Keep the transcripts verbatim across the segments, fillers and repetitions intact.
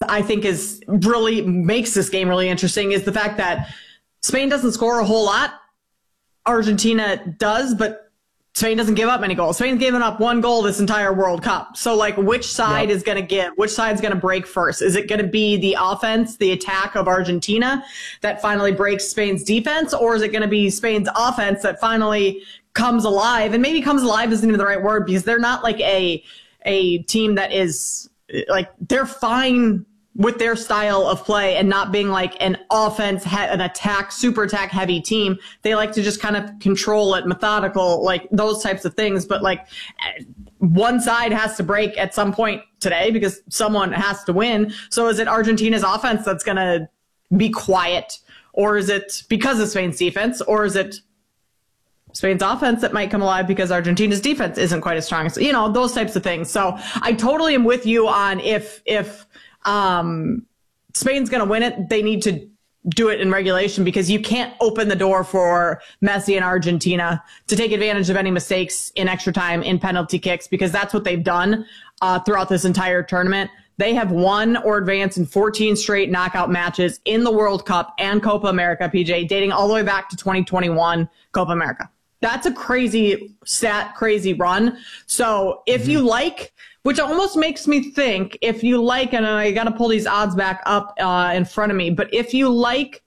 I think is really makes this game really interesting is the fact that Spain doesn't score a whole lot. Argentina does, but Spain doesn't give up many goals. Spain's given up one goal this entire World Cup. So, like, which side yep. is going to give? Which side's going to break first? Is it going to be the offense, the attack of Argentina that finally breaks Spain's defense? Or is it going to be Spain's offense that finally comes alive? And maybe comes alive isn't even the right word because they're not like a a team that is, like, they're fine with their style of play and not being like an offense, an attack, super attack heavy team. They like to just kind of control it, methodical, like those types of things. But like one side has to break at some point today because someone has to win. So is it Argentina's offense that's going to be quiet? Or is it because of Spain's defense? Or is it Spain's offense that might come alive because Argentina's defense isn't quite as strong? So, you know, those types of things. So I totally am with you on if, if, Um, Spain's going to win it, they need to do it in regulation because you can't open the door for Messi and Argentina to take advantage of any mistakes in extra time, in penalty kicks, because that's what they've done uh, throughout this entire tournament. They have won or advanced in fourteen straight knockout matches in the World Cup and Copa America, P J, dating all the way back to twenty twenty-one Copa America. That's a crazy stat, crazy run. So if mm-hmm. you like... Which almost makes me think if you like, and I got to pull these odds back up uh, in front of me, but if you like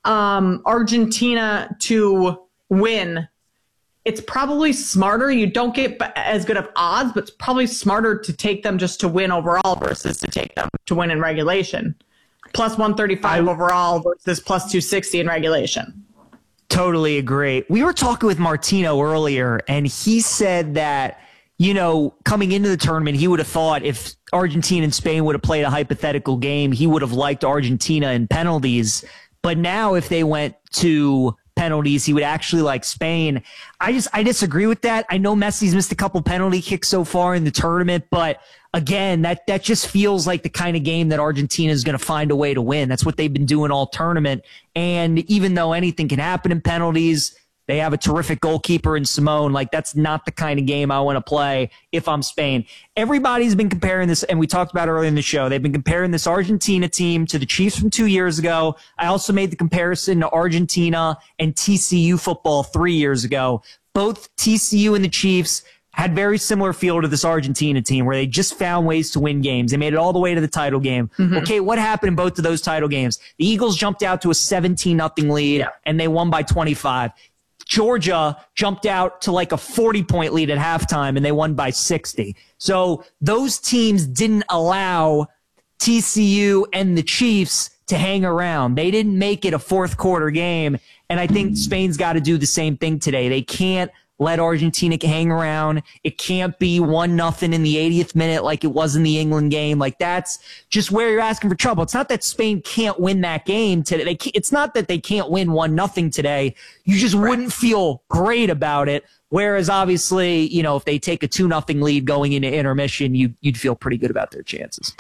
um, Argentina to win, it's probably smarter. You don't get as good of odds, but it's probably smarter to take them just to win overall versus to take them to win in regulation. Plus one thirty-five I, overall versus plus two sixty in regulation. Totally agree. We were talking with Martino earlier, and he said that, you know, coming into the tournament, he would have thought if Argentina and Spain would have played a hypothetical game, he would have liked Argentina in penalties. But now if they went to penalties, he would actually like Spain. I just, I disagree with that. I know Messi's missed a couple penalty kicks so far in the tournament, but again, that, that just feels like the kind of game that Argentina is going to find a way to win. That's what they've been doing all tournament. And even though anything can happen in penalties, they have a terrific goalkeeper in Simone. Like, that's not the kind of game I want to play if I'm Spain. Everybody's been comparing this, and we talked about it earlier in the show. They've been comparing this Argentina team to the Chiefs from two years ago. I also made the comparison to Argentina and T C U football three years ago. Both T C U and the Chiefs had very similar feel to this Argentina team where they just found ways to win games. They made it all the way to the title game. Mm-hmm. Okay, what happened in both of those title games? The Eagles jumped out to a seventeen nothing lead, yeah. and they won by twenty-five. Georgia jumped out to like a forty point lead at halftime and they won by sixty. So those teams didn't allow T C U and the Chiefs to hang around. They didn't make it a fourth quarter game. And I think Spain's got to do the same thing today. They can't let Argentina hang around. It can't be one nothing in the eightieth minute like it was in the England game. Like, that's just where you're asking for trouble. It's not that Spain can't win that game today. They can't, it's not that they can't win one nothing today. You just right. wouldn't feel great about it. Whereas obviously, you know, if they take a two nothing lead going into intermission, you, you'd feel pretty good about their chances.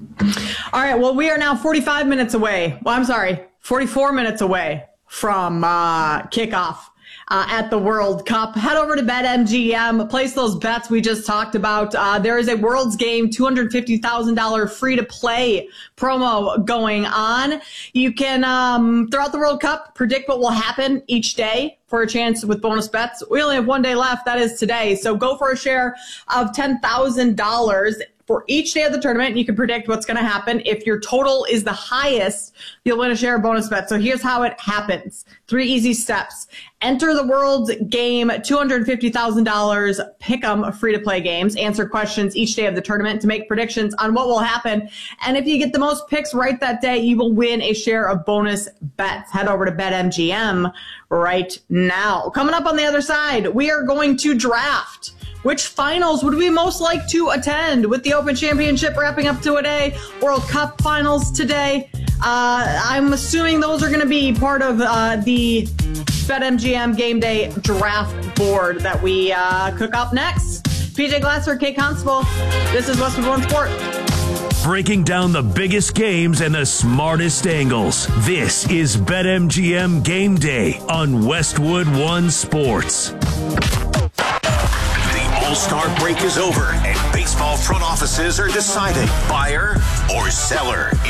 All right. Well, we are now forty-five minutes away. Well, I'm sorry, forty-four minutes away from uh, kickoff. Uh, at the World Cup. Head over to BetMGM, place those bets we just talked about. Uh, there is a World's Game two hundred fifty thousand dollars free-to-play promo going on. You can, um, throughout the World Cup, predict what will happen each day for a chance with bonus bets. We only have one day left. That is today. So go for a share of ten thousand dollars for each day of the tournament. You can predict what's going to happen. If your total is the highest, you'll win a share of bonus bet. So here's how it happens. Three easy steps. Enter the World's Game two hundred fifty thousand dollars pick'em free-to-play games. Answer questions each day of the tournament to make predictions on what will happen. And if you get the most picks right that day, you will win a share of bonus bets. Head over to BetMGM right now. Coming up on the other side, we are going to draft. Which finals would we most like to attend? With the Open Championship wrapping up today, World Cup finals today. Uh, I'm assuming those are going to be part of uh, the BetMGM Game Day draft board that we uh, cook up next. P J Glasser, Kate Constable. This is Westwood One Sport. Breaking down the biggest games and the smartest angles. This is BetMGM Game Day on Westwood One Sports. All-Star break is over, and baseball front offices are deciding buyer or seller.